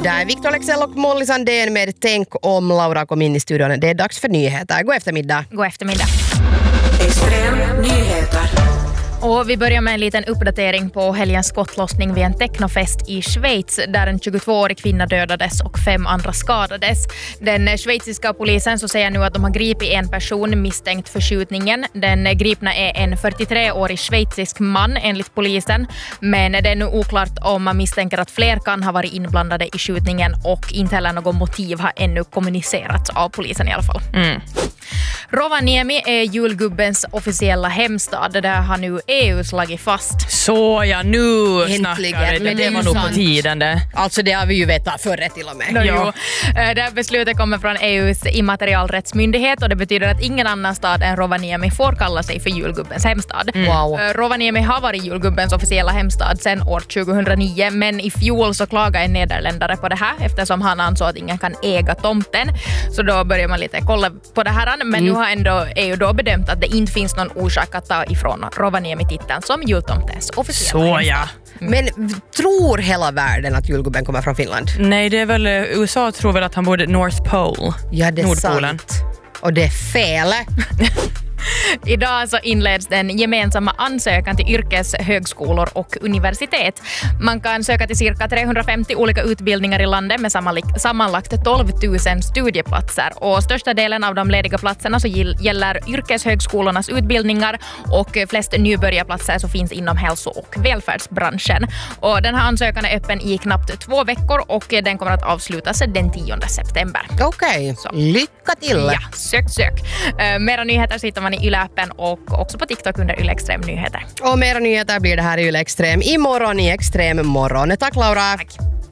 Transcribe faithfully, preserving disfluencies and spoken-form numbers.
Där är Victor Lexell och Molly Sandén med Tänk om. Laura kom in i studion. Det är dags för nyheter. God eftermiddag. God eftermiddag. Extrem nyheter. Och vi börjar med en liten uppdatering på helgens skottlossning vid en technofest i Schweiz där en tjugotvåårig kvinna dödades och fem andra skadades. Den schweiziska polisen så säger nu att de har gripit en person misstänkt för skjutningen. Den gripna är en fyrtiotreårig schweizisk man enligt polisen, men det är nu oklart om man misstänker att fler kan ha varit inblandade i skjutningen och inte heller någon motiv har ännu kommunicerats av polisen i alla fall. Mm. Rovaniemi är julgubbens officiella hemstad. Det där har nu E U slagit fast. Så ja, nu Äntligen. snackar vi. Det, Men det det är var ju nog på sant. tiden det. Alltså det har vi ju vetat förre till och med. No, Ja. jo. Det här beslutet kommer från E U:s immaterialrättsmyndighet och det betyder att ingen annan stad än Rovaniemi får kalla sig för julgubbens hemstad. Wow. Eh, Rovaniemi har varit julgubbens officiella hemstad sedan år tjugohundranio, men i fjol så klagade en nederländare på det här eftersom han ansåg att ingen kan äga tomten. Så då börjar man lite kolla på det här, men Mm. nu har ändå E U då bedömt att det inte finns någon orsak att ta ifrån Rovaniemi-titeln som jultomtens officiella Så hemstad. ja. Men v- tror hela världen att julgubben kommer från Finland? Nej, det är väl U S A tror väl att han bor North Pole. Ja, det är Nordpolen. sant. Och det är fel. Idag så inleds den gemensamma ansökan till yrkeshögskolor och universitet. Man kan söka till cirka trehundrafemtio olika utbildningar i landet med sammanlagt- sammanlagt tolv tusen studieplatser. Och största delen av de lediga platserna så gill- gäller yrkeshögskolornas utbildningar och flest nybörjarplatser så finns inom hälso- och välfärdsbranschen. Och den här ansökan är öppen i knappt två veckor och den kommer att avslutas den tionde september. Okej, Så. lycka till. Ja, sök, sök. Uh, mera nyheter hittar man i Yle-appen och också på TikTok under Yle Extrem Nyheter. Och mera nyheter blir det här i Yle Extrem imorgon i Extrem morgon. Tack Laura. Tack.